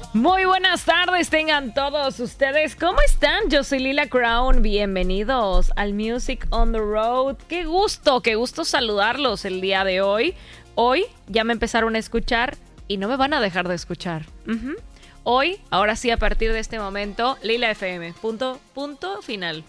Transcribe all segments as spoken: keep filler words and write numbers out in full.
Muy buenas tardes, tengan todos ustedes. ¿Cómo están? Yo soy Lila Crown. Bienvenidos al Music on the Road. Qué gusto, qué gusto saludarlos el día de hoy. Hoy ya me empezaron a escuchar y no me van a dejar de escuchar. Uh-huh. Hoy, ahora sí, a partir de este momento, Lila F M. Punto, punto final.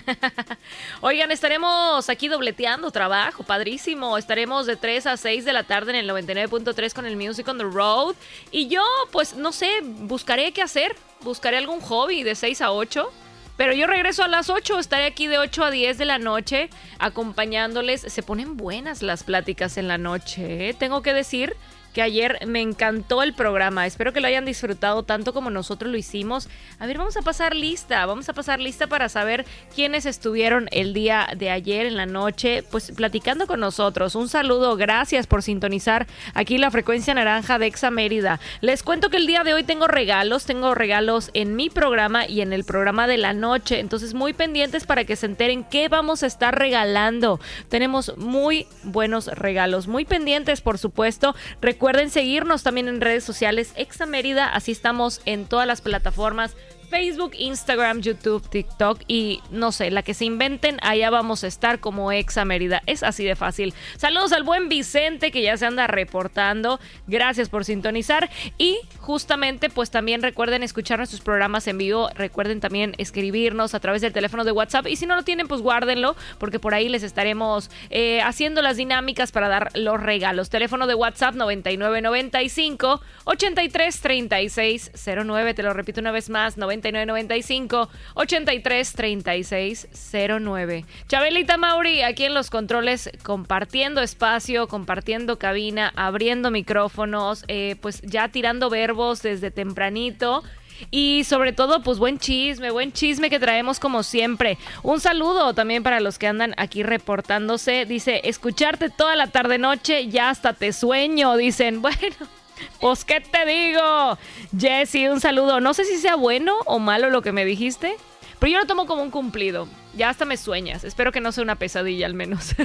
Oigan, estaremos aquí dobleteando trabajo, padrísimo. Estaremos de tres a seis de la tarde en el noventa y nueve punto tres con el Music on the Road. Y yo, pues, no sé, buscaré qué hacer. Buscaré algún hobby de seis a ocho. Pero yo regreso a las ocho, estaré aquí de ocho a diez de la noche acompañándoles. Se ponen buenas las pláticas en la noche, ¿eh? Tengo que decir que ayer me encantó el programa. Espero que lo hayan disfrutado tanto como nosotros lo hicimos. A ver, vamos a pasar lista. Vamos a pasar lista para saber quiénes estuvieron el día de ayer en la noche, pues platicando con nosotros. Un saludo, gracias por sintonizar aquí la frecuencia naranja de Exa Mérida. Les cuento que el día de hoy tengo regalos. Tengo regalos en mi programa y en el programa de la noche. Entonces, muy pendientes para que se enteren qué vamos a estar regalando. Tenemos muy buenos regalos. Muy pendientes, por supuesto. Recuerden seguirnos también en redes sociales Exa Mérida, así estamos en todas las plataformas, Facebook, Instagram, YouTube, TikTok y no sé, la que se inventen, allá vamos a estar como Exa Mérida. Es así de fácil. Saludos al buen Vicente que ya se anda reportando. Gracias por sintonizar. Y justamente pues también recuerden escuchar nuestros programas en vivo. Recuerden también escribirnos a través del teléfono de WhatsApp. Y si no lo tienen, pues guárdenlo porque por ahí les estaremos eh, haciendo las dinámicas para dar los regalos. Teléfono de WhatsApp noventa y nueve noventa y cinco ochenta y tres treinta y seis cero nueve. Te lo repito una vez más, noventa y nueve noventa y cinco ochenta y tres treinta y seis cero nueve. Chabelita Mauri aquí en los controles, compartiendo espacio, compartiendo cabina, abriendo micrófonos, eh, pues ya tirando verbos desde tempranito. Y sobre todo, pues buen chisme, buen chisme que traemos como siempre. Un saludo también para los que andan aquí reportándose. Dice, escucharte toda la tarde-noche, ya hasta te sueño. Dicen, bueno, pues qué te digo. Jessy, un saludo. No sé si sea bueno o malo lo que me dijiste, pero yo lo tomo como un cumplido. Ya hasta me sueñas. Espero que no sea una pesadilla al menos.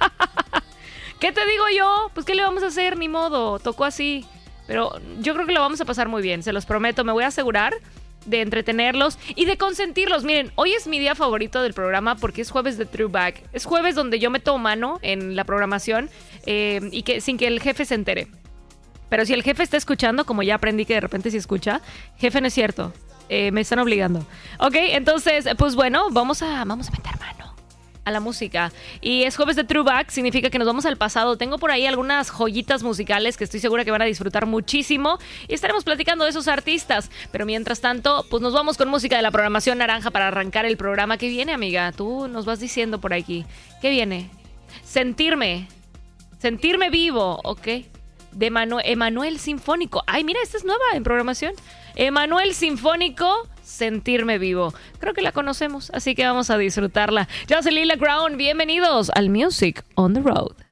¿Qué te digo yo? Pues qué le vamos a hacer, ni modo, tocó así. Pero yo creo que lo vamos a pasar muy bien, se los prometo. Me voy a asegurar de entretenerlos y de consentirlos. Miren, hoy es mi día favorito del programa porque es jueves de Throwback. Es jueves donde yo meto mano en la programación eh, y que sin que el jefe se entere. Pero si el jefe está escuchando, como ya aprendí que de repente sí escucha, jefe, no es cierto, eh, me están obligando. Ok, entonces, pues bueno, vamos a, vamos a meter mano a la música. Y es jueves de Throwback, significa que nos vamos al pasado. Tengo por ahí algunas joyitas musicales que estoy segura que van a disfrutar muchísimo y estaremos platicando de esos artistas. Pero mientras tanto, pues nos vamos con música de la programación naranja para arrancar el programa. ¿Qué viene, amiga? Tú nos vas diciendo por aquí. ¿Qué viene? Sentirme. Sentirme vivo, ¿ok? De Manu- Emanuel Sinfónico. Ay, mira, esta es nueva en programación. Emanuel Sinfónico, Sentirme Vivo. Creo que la conocemos, así que vamos a disfrutarla. Yo soy Lila Crown, bienvenidos al Music on the Road.